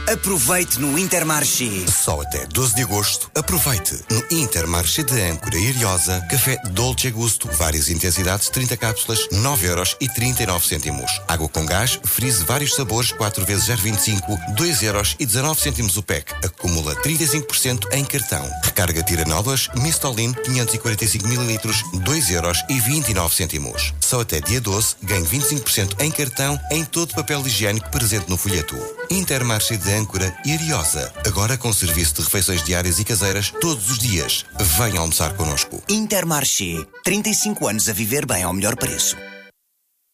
Aproveite no Intermarché. Só até 12 de agosto, aproveite no Intermarché de Âncora e Ariosa, café Dolce Gusto, várias intensidades, 30 cápsulas, 9,39€. Água com gás, freeze vários sabores, 4 vezes 0,25, 2,19€ o pack. Acumula 35% em cartão. Recarga tiranolas, Mistolin, 545ml, 2,29€. Só até dia 12, ganhe 25% em cartão em todo papel higiênico presente no folheto. Intermarché de Âncora e Ariosa. Agora com serviço de refeições diárias e caseiras todos os dias. Venha almoçar connosco. Intermarché. 35 anos a viver bem ao melhor preço.